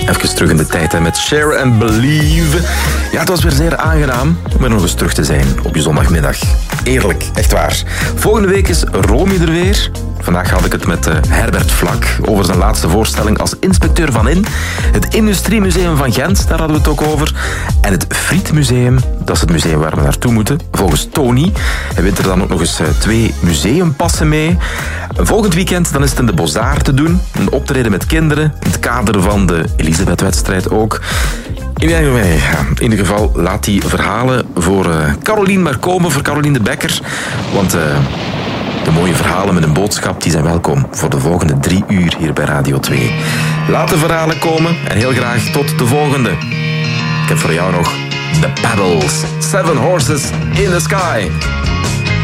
Even terug in de tijd hè, met Share and Believe. Ja, het was weer zeer aangenaam om er nog eens terug te zijn op je zondagmiddag. Eerlijk, echt waar. Volgende week is Romy er weer. Vandaag had ik het met Herbert Vlak over zijn laatste voorstelling als inspecteur van In. Het Industriemuseum van Gent, daar hadden we het ook over. En het Frietmuseum, dat is het museum waar we naartoe moeten. Volgens Tony. Hij wint er dan ook nog eens 2 museumpassen mee. Volgend weekend dan is het in de Bozar te doen. Een optreden met kinderen, in het kader van de Elisabeth-wedstrijd ook. In ieder geval, laat die verhalen voor Carolien maar komen, voor Carolien de Bekker. Want de mooie verhalen met een boodschap die zijn welkom voor de volgende 3 uur hier bij Radio 2. Laat de verhalen komen en heel graag tot de volgende. Ik heb voor jou nog The Pebbles, 7 Horses in the Sky.